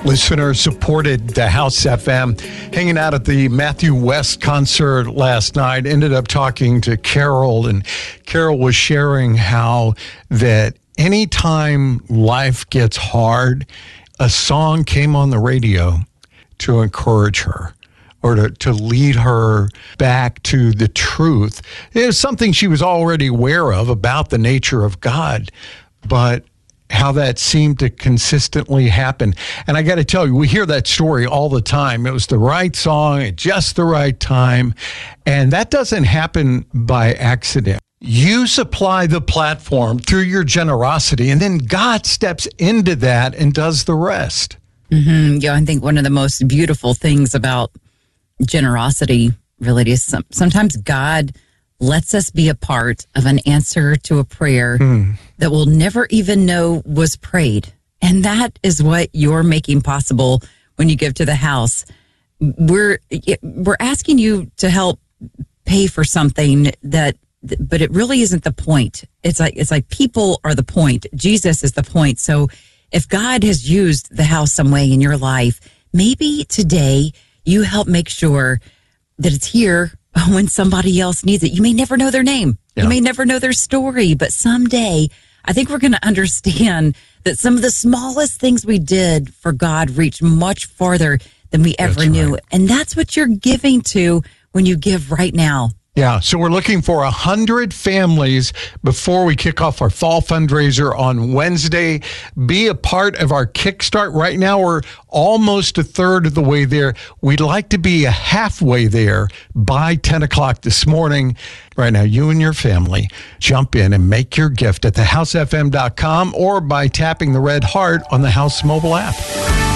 Listener supported the House FM. Hanging out at the Matthew West concert last night, ended up talking to Carol, and Carol was sharing how that anytime life gets hard, a song came on the radio to encourage her or to lead her back to the truth. It was something she was already aware of about the nature of God, but how that seemed to consistently happen. And I got to tell you, we hear that story all the time. It was the right song at just the right time. And that doesn't happen by accident. You supply the platform through your generosity, and then God steps into that and does the rest. Mm-hmm. Yeah, I think one of the most beautiful things about generosity really is sometimes God lets us be a part of an answer to a prayer that we'll never even know was prayed. And that is what you're making possible when you give to the house. We're asking you to help pay for something but it really isn't the point. It's like people are the point. Jesus is the point. So if God has used the house some way in your life, maybe today you help make sure that it's here when somebody else needs it. You may never know their name. Yeah. You may never know their story, but someday I think we're going to understand that some of the smallest things we did for God reached much farther than we ever knew. Right. And that's what you're giving to when you give right now. Yeah, so we're looking for 100 families before we kick off our fall fundraiser on Wednesday. Be a part of our Kickstart. Right now, we're almost a third of the way there. We'd like to be halfway there by 10 o'clock this morning. Right now, you and your family jump in and make your gift at thehousefm.com or by tapping the red heart on the House mobile app.